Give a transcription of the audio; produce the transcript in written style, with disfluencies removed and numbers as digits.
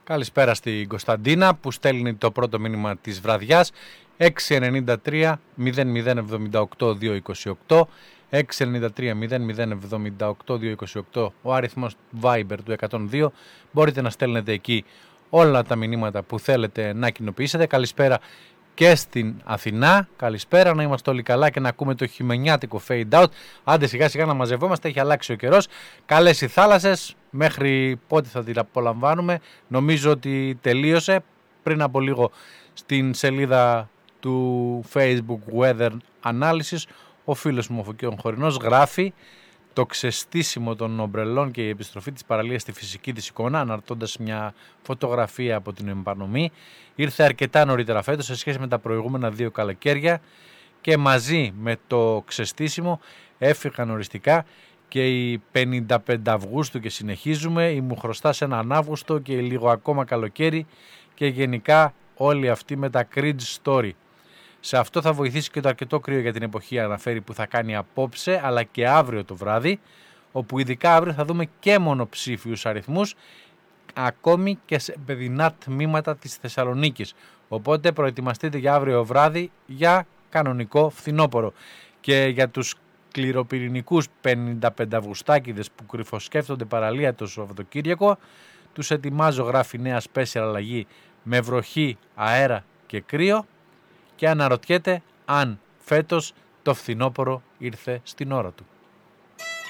Καλησπέρα στην Κωνσταντίνα που στέλνει το πρώτο μήνυμα της βραδιάς. 693 0078 228 693 0078 228 ο αριθμός Viber του 102. Μπορείτε να στέλνετε εκεί όλα τα μηνύματα που θέλετε να κοινοποιήσετε. Καλησπέρα και στην Αθηνά. Καλησπέρα, να είμαστε όλοι καλά και να ακούμε το χειμωνιάτικο fade out. Άντε σιγά σιγά να μαζευόμαστε, έχει αλλάξει ο καιρός. Καλές οι θάλασσες, μέχρι πότε θα την απολαμβάνουμε? Νομίζω ότι τελείωσε πριν από λίγο στην σελίδα του Facebook Weather Analysis. Ο φίλος μου ο Φωκίων Χωρινός γράφει το ξεστήσιμο των ομπρελών και η επιστροφή της παραλίας στη φυσική της εικόνα, αναρτώντας μια φωτογραφία από την εμπανομή. Ήρθε αρκετά νωρίτερα φέτος σε σχέση με τα προηγούμενα 2 καλοκαίρια και μαζί με το ξεστήσιμο έφυγαν οριστικά και οι 55 Αυγούστου και συνεχίζουμε, η μου χρωστάς έναν Αύγουστο και λίγο ακόμα καλοκαίρι και γενικά όλοι αυτοί με τα cringe story. Σε αυτό θα βοηθήσει και το αρκετό κρύο για την εποχή, αναφέρει, που θα κάνει απόψε αλλά και αύριο το βράδυ, όπου ειδικά αύριο θα δούμε και μονοψήφιους αριθμούς ακόμη και σε παιδινά τμήματα της Θεσσαλονίκης. Οπότε προετοιμαστείτε για αύριο βράδυ για κανονικό φθινόπωρο. Και για τους κληροπυρηνικούς 55 Αυγουστάκηδες που κρυφοσκέφτονται παραλία το Σαββατοκύριακο, τους ετοιμάζω, γράφει, νέα special αλλαγή με βροχή, αέρα και κρύο. Και αναρωτιέται αν φέτος το φθινόπωρο ήρθε στην ώρα του.